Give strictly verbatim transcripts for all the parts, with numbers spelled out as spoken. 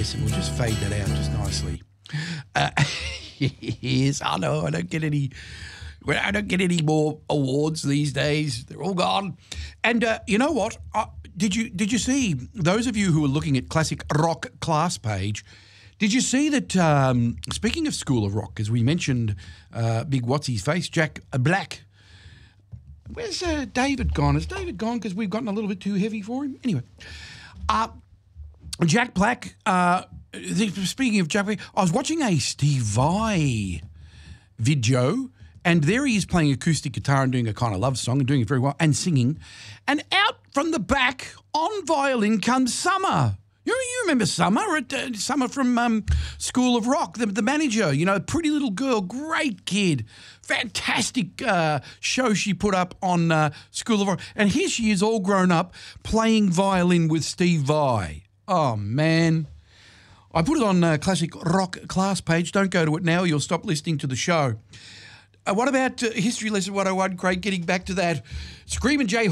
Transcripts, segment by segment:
Yes, and we'll just fade that out just nicely. Uh, yes, I know, I don't get any... Well, I don't get any more awards these days. They're all gone. And uh, you know what? Uh, did you did you see, those of you who are looking at Classic Rock class page, did you see that, um, speaking of School of Rock, as we mentioned, uh, Big What's-His-Face, Jack Black. Where's uh, David gone? Is David gone because we've gotten a little bit too heavy for him? Anyway, uh, Jack Black, uh, speaking of Jack Black, I was watching a Steve Vai video. And there he is playing acoustic guitar and doing a kind of love song and doing it very well and singing. And out from the back on violin comes Summer. You, you remember Summer, at, uh, Summer from um, School of Rock, the, the manager, you know, pretty little girl, great kid, fantastic uh, show she put up on uh, School of Rock. And here she is all grown up playing violin with Steve Vai. Oh, man. I put it on uh, Classic Rock class page. Don't go to it now. You'll stop listening to the show. Uh, what about uh, History Lesson one oh one, Craig, getting back to that? Screamin' Jay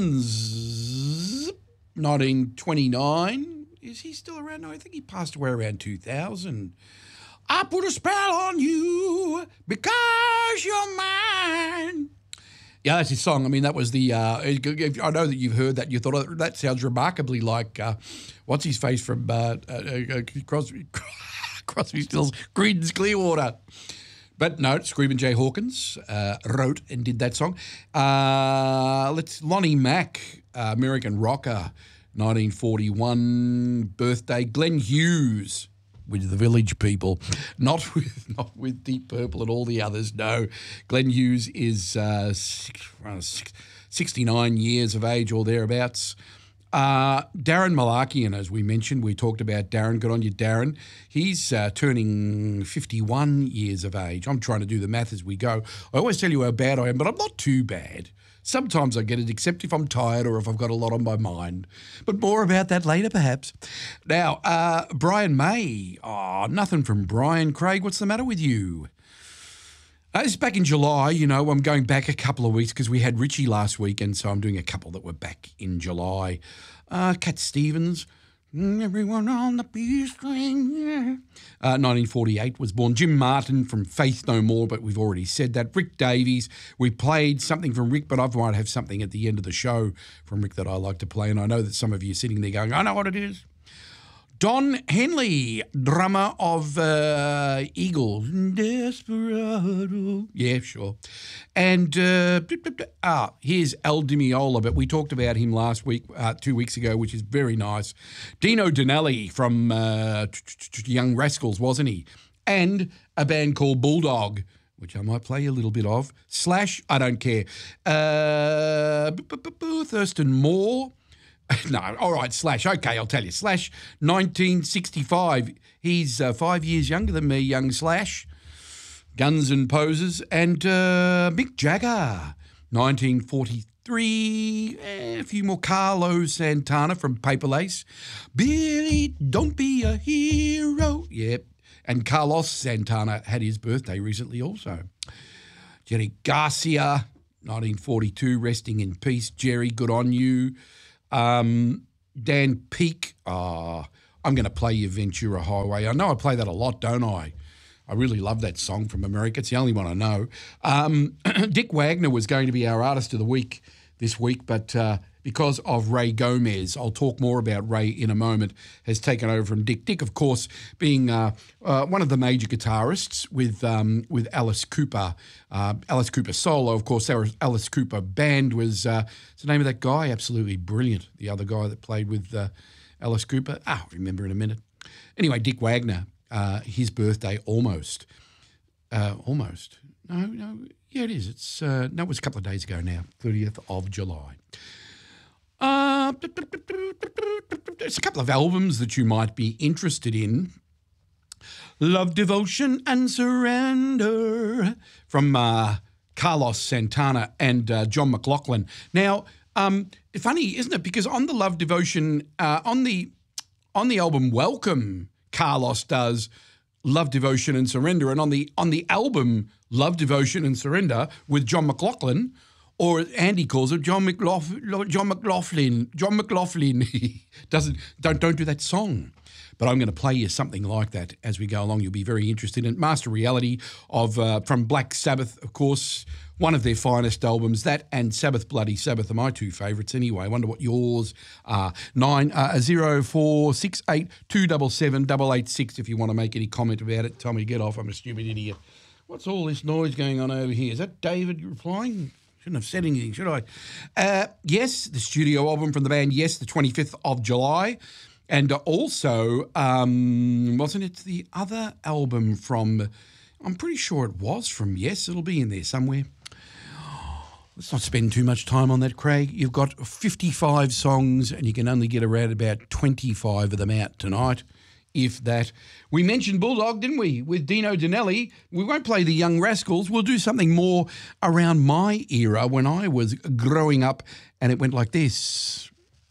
Hawkins, nineteen twenty-nine. Is he still around? No, I think he passed away around two thousand. I put a spell on you because you're mine. Yeah, that's his song. I mean, that was the, uh, I know that you've heard that. You thought, oh, that sounds remarkably like, uh, what's his face from uh, uh, Crosby, Crosby, Stills, Creedence Clearwater. But no, Screamin' Jay Hawkins uh, wrote and did that song. Uh, let's Lonnie Mack, uh, American rocker, nineteen forty-one birthday. Glenn Hughes with the Village People, not with not with Deep Purple and all the others. No, Glenn Hughes is uh, sixty-nine years of age or thereabouts. Uh, Darren Malakian, as we mentioned, we talked about Darren. Good on you, Darren. He's uh, turning fifty-one years of age. I'm trying to do the math as we go. I always tell you how bad I am, but I'm not too bad. Sometimes I get it, except if I'm tired or if I've got a lot on my mind. But more about that later, perhaps. Now, uh, Brian May. Oh, nothing from Brian. Craig, what's the matter with you? Uh, it's back in July, you know, I'm going back a couple of weeks because we had Richie last week, and so I'm doing a couple that were back in July. Uh, Cat Stevens, everyone on the B string, yeah. Uh, nineteen forty-eight was born. Jim Martin from Faith No More, but we've already said that. Rick Davies, we played something from Rick, but I might have something at the end of the show from Rick that I like to play, and I know that some of you are sitting there going, I know what it is. Don Henley, drummer of uh, Eagles. Desperado. Yeah, sure. And uh, ah, here's Al Di Meola, but we talked about him last week, uh, two weeks ago, which is very nice. Dino Donnelly from uh, Young Rascals, wasn't he? And a band called Bulldog, which I might play a little bit of. Slash, I don't care. Uh, Thurston Moore. No, all right, Slash. Okay, I'll tell you. Slash, nineteen sixty-five. He's uh, five years younger than me, young Slash. Guns and Poses. And uh, Mick Jagger, nineteen forty-three. Eh, a few more. Carlos Santana from Paper Lace. Billy, don't be a hero. Yep. And Carlos Santana had his birthday recently also. Jerry Garcia, nineteen forty-two, resting in peace. Jerry, good on you. Um, Dan Peake, oh, I'm going to play you Ventura Highway. I know I play that a lot, don't I? I really love that song from America. It's the only one I know. Um, Dick Wagner was going to be our Artist of the Week this week, but uh, because of Ray Gomez, I'll talk more about Ray in a moment, has taken over from Dick. Dick, of course, being uh, uh, one of the major guitarists with um, with Alice Cooper. Uh, Alice Cooper solo, of course, our Alice Cooper band was, uh, what's the name of that guy? Absolutely brilliant. The other guy that played with uh, Alice Cooper. Ah, I'll remember in a minute. Anyway, Dick Wagner, uh, his birthday almost. Uh, almost. No, no, yeah, it is. It's uh, no, it was a couple of days ago now, thirtieth of July. Uh, there's a couple of albums that you might be interested in. Love, Devotion and Surrender from uh, Carlos Santana and uh, John McLaughlin. Now, um, funny, isn't it? Because on the Love, Devotion, uh, on the on the album Welcome, Carlos does Love, Devotion and Surrender, and on the on the album Love, Devotion and Surrender with John McLaughlin, or Andy calls it John McLaughlin. John McLaughlin. John McLaughlin. Doesn't don't don't do that song. But I'm going to play you something like that as we go along. You'll be very interested in it. Master Reality of uh, from Black Sabbath, of course, one of their finest albums. That and Sabbath Bloody Sabbath are my two favourites anyway. I wonder what yours are. Nine uh, zero four six eight two double seven double eight six. If you want to make any comment about it, tell me to get off. I'm a stupid idiot. What's all this noise going on over here? Is that David replying? Shouldn't have said anything, should I? Uh, yes, the studio album from the band. Yes, the twenty-fifth of July. And also, um, wasn't it the other album from, I'm pretty sure it was from Yes, it'll be in there somewhere. Let's not spend too much time on that, Craig. You've got fifty-five songs and you can only get around about twenty-five of them out tonight, if that. We mentioned Bulldog, didn't we, with Dino Danelli. We won't play the Young Rascals. We'll do something more around my era when I was growing up, and it went like this.